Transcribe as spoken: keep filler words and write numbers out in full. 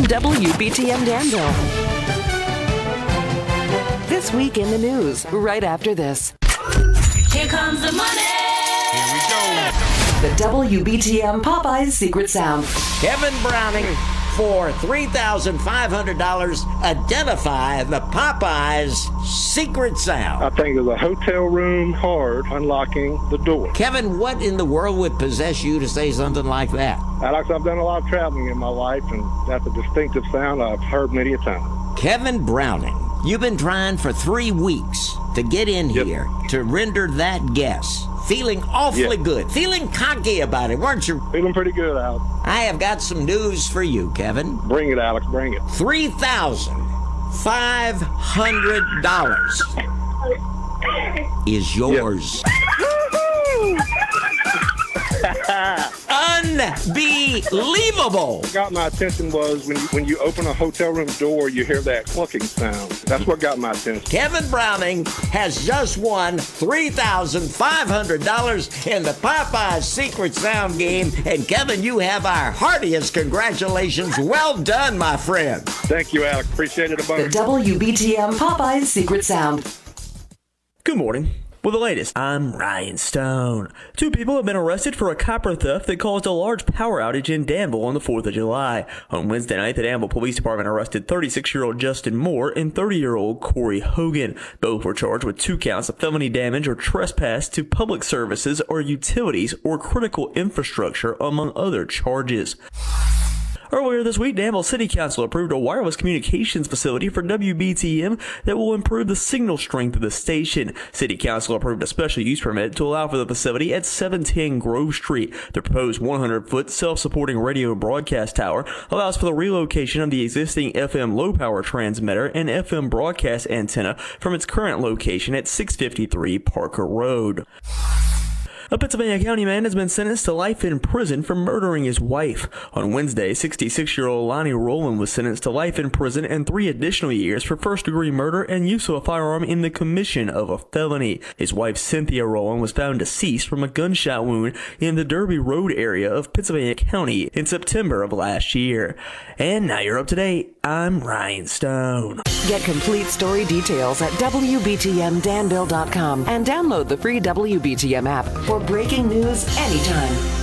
W B T M Danville. This week in the news, right after this. Here comes the money. Here we go. The W B T M Popeyes Secret Sound. Kevin Browning, for three thousand five hundred dollars, identify the Popeyes secret sound. I think it's a hotel room card unlocking the door. Kevin, what in the world would possess you to say something like that? Alex, I've done a lot of traveling in my life, and that's a distinctive sound I've heard many a time. Kevin Browning, you've been trying for three weeks to get in Yep. here to render that guess. Feeling awfully Yep. good. Feeling cocky about it, weren't you? Feeling pretty good, Alex. I have got some news for you, Kevin. Bring it, Alex, bring it. three thousand five hundred dollars is yours. Unbelievable. What got my attention was when you, when you open a hotel room door, you hear that clucking sound. That's what got my attention. Kevin Browning has just won three thousand five hundred dollars in the Popeyes Secret Sound game. And Kevin, you have our heartiest congratulations. Well done, my friend. Thank you, Alex. Appreciate it a The bunch. W B T M Popeyes Secret Sound. Good morning. With the latest, I'm Ryan Stone. Two people have been arrested for a copper theft that caused a large power outage in Danville on the fourth of July. On Wednesday night, the Danville Police Department arrested thirty-six-year-old Justin Moore and thirty-year-old Corey Hogan. Both were charged with two counts of felony damage or trespass to public services or utilities or critical infrastructure, among other charges. Earlier this week, Danville City Council approved a wireless communications facility for W B T M that will improve the signal strength of the station. City Council approved a special use permit to allow for the facility at seven ten Grove Street. The proposed one hundred foot self-supporting radio broadcast tower allows for the relocation of the existing F M low-power transmitter and F M broadcast antenna from its current location at six fifty-three Parker Road. A Pennsylvania County man has been sentenced to life in prison for murdering his wife. On Wednesday, sixty-six-year-old Lonnie Rowland was sentenced to life in prison and three additional years for first-degree murder and use of a firearm in the commission of a felony. His wife, Cynthia Rowland, was found deceased from a gunshot wound in the Derby Road area of Pennsylvania County in September of last year. And now you're up to date. I'm Ryan Stone. Get complete story details at W B T M Danville dot com and download the free W B T M app for breaking news anytime.